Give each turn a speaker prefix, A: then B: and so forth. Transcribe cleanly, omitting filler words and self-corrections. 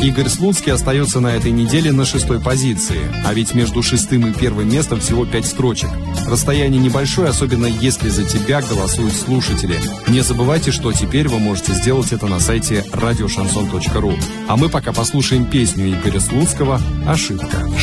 A: Игорь Слуцкий остается на этой неделе на 6-й позиции, а ведь между 6-м и 1-м местом всего 5 строчек. Расстояние небольшое, особенно если за тебя голосуют слушатели. Не забывайте, что теперь вы можете сделать это на сайте radioshanson.ru. А мы пока послушаем песню Игоря Слуцкого «Ошибка».